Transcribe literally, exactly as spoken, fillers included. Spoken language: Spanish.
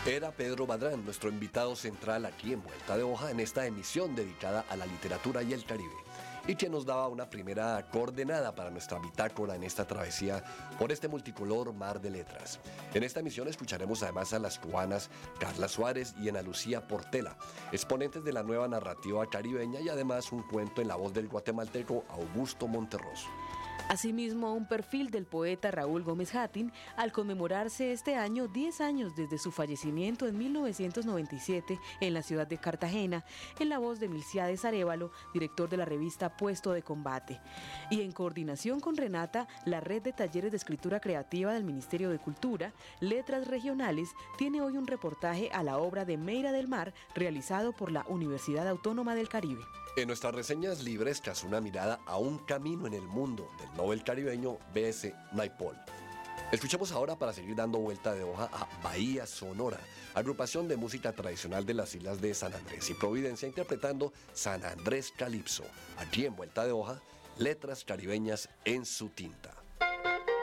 Era Pedro Badrán, nuestro invitado central aquí en Vuelta de Hoja, en esta emisión dedicada a la literatura y el Caribe, y que nos daba una primera coordenada para nuestra bitácora en esta travesía por este multicolor mar de letras. En esta emisión escucharemos además a las cubanas Carla Suárez y Ana Lucía Portela, exponentes de la nueva narrativa caribeña, y además un cuento en la voz del guatemalteco Augusto Monterroso. Asimismo, un perfil del poeta Raúl Gómez Hattin, al conmemorarse este año diez años desde su fallecimiento en mil novecientos noventa y siete en la ciudad de Cartagena, en la voz de Milciades Arévalo, director de la revista Puesto de Combate. Y en coordinación con Renata, la red de talleres de escritura creativa del Ministerio de Cultura, Letras Regionales, tiene hoy un reportaje a la obra de Meira del Mar, realizado por la Universidad Autónoma del Caribe. En nuestras reseñas libres, tras una mirada a un camino en el mundo del Nobel caribeño B S Naipaul. Escuchemos ahora, para seguir dando vuelta de hoja, a Bahía Sonora, agrupación de música tradicional de las islas de San Andrés y Providencia, interpretando San Andrés Calipso. Aquí en Vuelta de Hoja, letras caribeñas en su tinta.